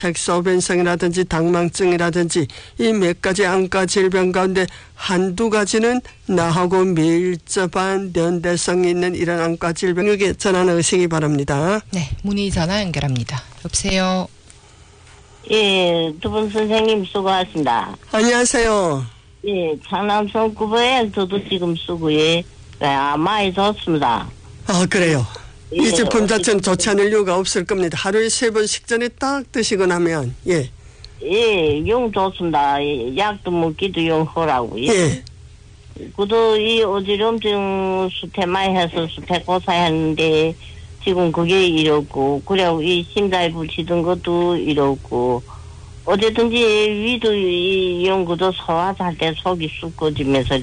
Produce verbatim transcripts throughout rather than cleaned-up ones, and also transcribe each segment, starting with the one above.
색소 변성이라든지 당망증이라든지 이 몇 가지 안과 질병 가운데 한두 가지는 나하고 밀접한 연대성이 있는 이런 안과 질병에게 전화하시기 바랍니다. 네, 문의 전화 연결합니다. 여보세요. 예, 두 분 선생님 수고하십니다. 안녕하세요. 예, 장남성 구보에 저도 지금 쓰고, 예, 아, 많이 좋습니다. 아, 그래요. 예, 이 제품 자체는 좋지 않을 이유가 없을 겁니다. 하루에 세 번 식전에 딱 드시고 나면, 예. 예, 용 좋습니다. 예, 약도 먹기도 용하라고, 예. 예. 그도 이 어지럼증 수태 많이 해서 수태 고사했는데, 지금 그게 이렇고, 그리고 이 심장에 붙이던 것도 이렇고, 어쨌든지 위도 이 연구도 소화할 때 속이 쑥 꺼지면서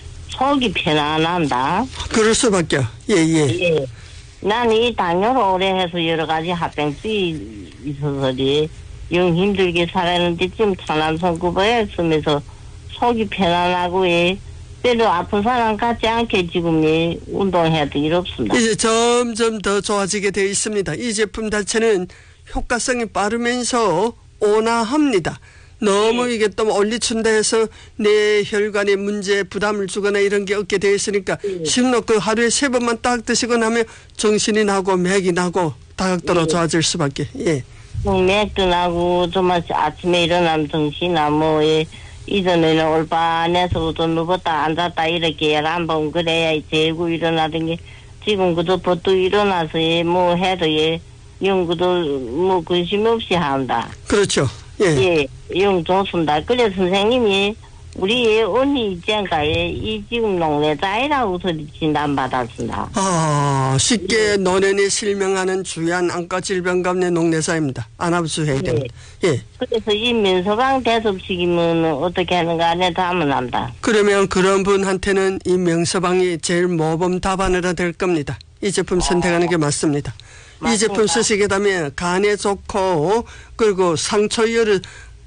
속이 편안한다. 그럴 수밖에. 예, 예. 예. 난 이 당뇨를 오래 해서 여러 가지 합병증이 있어서 영 힘들게 살았는데 지금 천안성 구보에 쓰면서 속이 편안하고 예. 때로 아픈 사람 같지 않게 지금 예, 운동해도 이렇습니다. 이제 점점 더 좋아지게 되어 있습니다. 이 제품 자체는 효과성이 빠르면서 온화합니다. 너무 예. 이게 또 올리춘다 해서 내 혈관에 문제 부담을 주거나 이런 게 없게 되어 있으니까 예. 식놓고 하루에 세 번만 딱 드시고 나면 정신이 나고 맥이 나고 다각도로 예. 좋아질 수밖에. 예. 맥도 나고 좀 아침에 일어나면 정신나 뭐 예. 이전에는 올반에서도 누웠다 앉았다 이렇게 한번 그래야 재고 일어나던 게 지금 그도 벗도 일어나서 예, 뭐 해도 예, 연구도 뭐 근심 없이 한다. 그렇죠. 예. 예, 용 좋습니다. 그래 선생님이 우리 언니 있잖가에 이 지금 농내자이라고 소리 진단받았습니다. 아, 쉽게 노년에 실명하는 주요한 안과 질병 가운데 농내사입니다. 안압수해야 됩니다. 예. 예. 그래서 이 면소방 대접식이면 어떻게 하는가 안에 담은 합니다. 그러면 그런 분한테는 이 명서방이 제일 모범 답안으로 될 겁니다. 이 제품 선택하는 게 맞습니다. 맞습니다. 이 제품 쓰시게 되면 간에 좋고 그리고 상처열을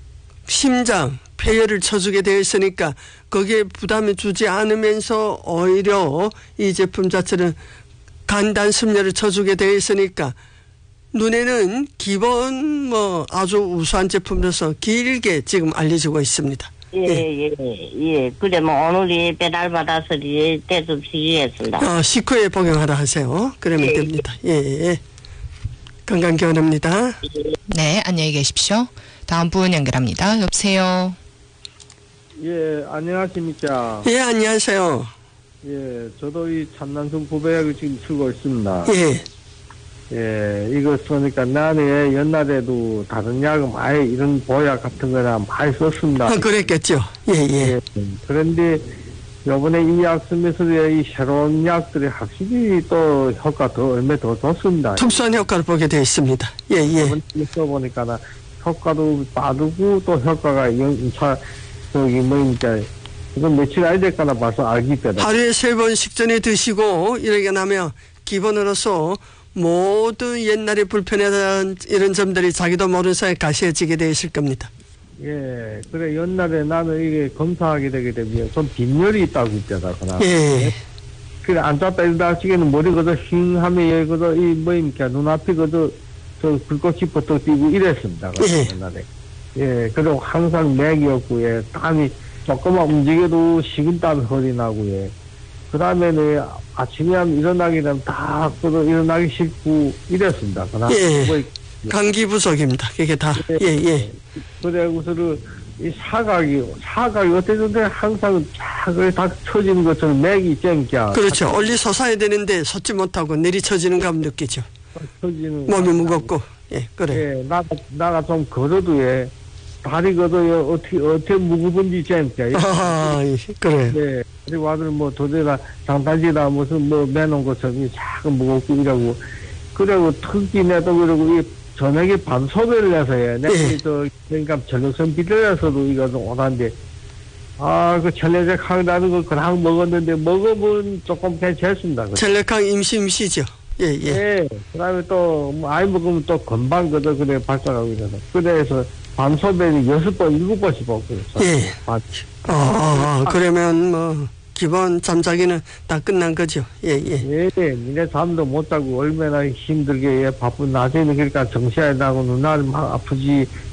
심장, 폐혈을 쳐주게 되어 있으니까 거기에 부담을 주지 않으면서 오히려 이 제품 자체는 간단 심혈을 쳐주게 되어 있으니까 눈에는 기본 뭐 아주 우수한 제품으로서 길게 지금 알려지고 있습니다. 예, 예, 예. 예. 그래, 뭐, 오늘이 배달받아서 대접시키겠습니다. 어, 식후에 복용하라 하세요. 그러면 예. 됩니다. 예, 예. 건강 기원합니다. 네, 안녕히 계십시오. 다음 분 연결합니다. 여보세요. 예, 안녕하십니까. 예, 안녕하세요. 예, 저도 이 참남성 구배약을 지금 쓰고 있습니다. 예. 예, 이거 쓰니까 나는 옛날에도 다른 약은 많이 이런 보약 같은 거나 많이 썼습니다. 아, 그랬겠죠. 예, 예. 예, 그런데 요번에 이 약 쓰면서 이 새로운 약들이 확실히 또 효과 더, 얼마 더 좋습니다. 특수한 효과를 보게 되어 있습니다. 예, 예. 이번에 써보니까 효과도 빠르고 또 효과가 영, 차, 저기 뭐니까 이건 며칠 안 될까나 봐서 알기 때문에. 하루에 세 번 식전에 드시고 이렇게 나면 기본으로서 모두 옛날에 불편했던 이런 점들이 자기도 모르는 사이에 가시해지게 되어 있을 겁니다. 예, 그래, 옛날에 나는 이게 검사하게 되게 되면 좀 빈혈이 있다고 있잖아, 그나. 예. 그래, 앉았다 일어나 시계는 머리 그저 힝 하면 여기 그저 이 뭐입니까, 눈앞이 그저 저 불꽃이 뻗어 뛰고 이랬습니다, 예. 옛날에. 예, 그리고 항상 맥이었고, 예, 땀이 조금만 움직여도 식은땀이 허리 나고, 예. 그 다음에는 아침에 하면 일어나게 되면 다 그저 일어나기 싫고 이랬습니다, 그나. 예. 뭐, 감기 부족입니다. 그게 다. 예, 예. 그래고서는 이 사각이, 사각이 어쨌든 항상 쫙 다 쳐지는 것처럼 맥이 쨍껴. 그렇죠. 원리 솟아야 되는데 솟지 못하고 내리쳐지는 감 느끼죠. 쳐지는. 몸이 무겁고. 예, 그래. 예, 나, 나가 좀 걸어도 예, 다리 걷어요. 어떻게, 어떻게 무거운지 쨍껴. 아, 그래. 네. 그리고 아들 뭐 도대나 장단지나 무슨 뭐 매놓은 것처럼 작은 무겁고 이러고. 그리고 특히 내도 그러고 이 저녁에 밤소배를 해서 해. 내가 예. 저, 그러니까 저녁선 비틀려서도 이거 좀 오는데, 아, 그 전략적 항나는 거 그냥 먹었는데, 먹으면 조금 괜찮습니다. 전력항 임시 임시죠. 예, 예. 예. 그 다음에 또, 뭐 아이 먹으면 또 건방 거도 그래 발작하고 이러서. 그래서 밤소배는 여섯 번, 일곱 번씩 먹고 있어요. 예. 아, 어, 어, 어, 그러면 뭐, 기본 잠자기는 다 끝난 거죠. 예, 예. 예, 니네 잠도 못 자고 얼마나 힘들게 예, 바쁜 낮에는 그러니까 정신이 나고 눈알 막 아프지